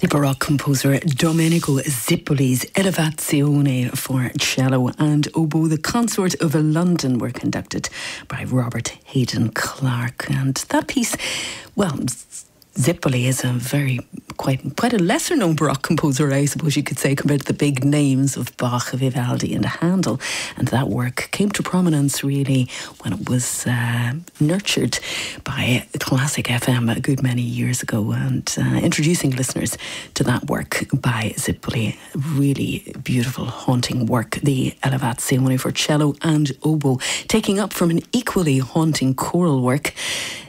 The Baroque composer Domenico Zippoli's Elevazione for cello and oboe, the Consort of London, were conducted by Robert Hayden Clark. And that piece, well, Zippoli is quite a lesser known Baroque composer, I suppose you could say, compared to the big names of Bach, Vivaldi and Handel. And that work came to prominence really when it was nurtured by Classic FM a good many years ago, and introducing listeners to that work by Zippoli. Really beautiful, haunting work, the Elevazione for cello and oboe, taking up from an equally haunting choral work,